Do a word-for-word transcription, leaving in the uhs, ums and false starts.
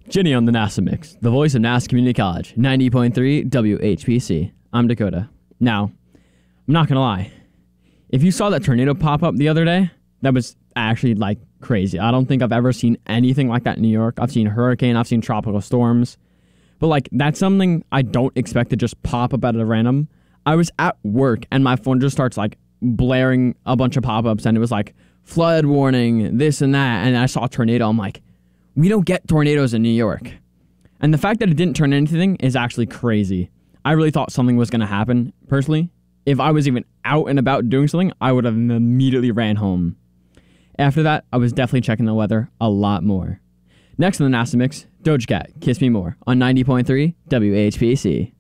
Ginny on the NASA Mix, the voice of NASA Community College, ninety point three W H P C. I'm Dakota. Now, I'm not going to lie. If you saw that tornado pop up the other day, that was actually, like, crazy. I don't think I've ever seen anything like that in New York. I've seen hurricane, I've seen tropical storms. But, like, that's something I don't expect to just pop up out of random. I was at work, and my phone just starts, like, blaring a bunch of pop-ups, and it was, like, flood warning, this and that, and I saw a tornado. I'm like, we don't get tornadoes in New York. And the fact that it didn't turn into anything is actually crazy. I really thought something was going to happen, personally. If I was even out and about doing something, I would have immediately ran home. After that, I was definitely checking the weather a lot more. Next on the NASA Mix, Doja Cat, Kiss Me More, on ninety point three W H P C.